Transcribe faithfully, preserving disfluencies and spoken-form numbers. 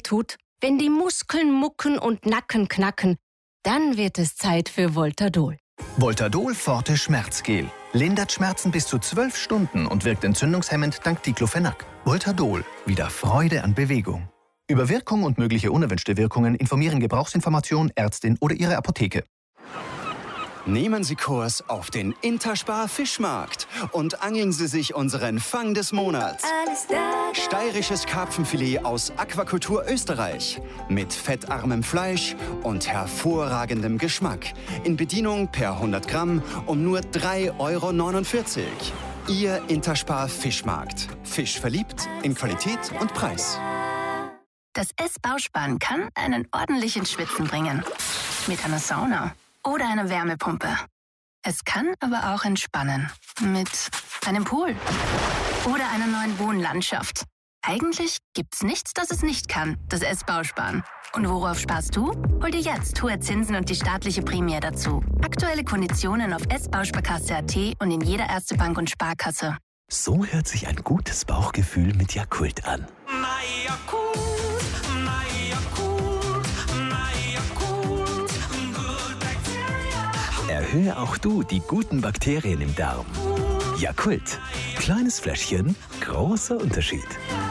tut, wenn die Muskeln mucken und Nacken knacken, dann wird es Zeit für Voltadol. Voltadol Forte Schmerzgel. Lindert Schmerzen bis zu zwölf Stunden und wirkt entzündungshemmend dank Diclofenac. Voltadol. Wieder Freude an Bewegung. Über Wirkung und mögliche unerwünschte Wirkungen informieren Gebrauchsinformation, Ärztin oder Ihre Apotheke. Nehmen Sie Kurs auf den Interspar Fischmarkt und angeln Sie sich unseren Fang des Monats. Steirisches Karpfenfilet aus Aquakultur Österreich. Mit fettarmem Fleisch und hervorragendem Geschmack. In Bedienung per hundert Gramm um nur drei Euro neunundvierzig. Ihr Interspar Fischmarkt. Fisch verliebt in Qualität und Preis. Das S-Bausparen kann einen ordentlichen Schwitzen bringen. Mit einer Sauna oder einer Wärmepumpe. Es kann aber auch entspannen. Mit einem Pool oder einer neuen Wohnlandschaft. Eigentlich gibt's nichts, das es nicht kann, das S-Bausparen. Und worauf sparst du? Hol dir jetzt hohe Zinsen und die staatliche Prämie dazu. Aktuelle Konditionen auf s bausparkasse punkt a t und in jeder Erste Bank und Sparkasse. So hört sich ein gutes Bauchgefühl mit Yakult an. Erhöhe auch du die guten Bakterien im Darm. Yakult. Kleines Fläschchen, großer Unterschied.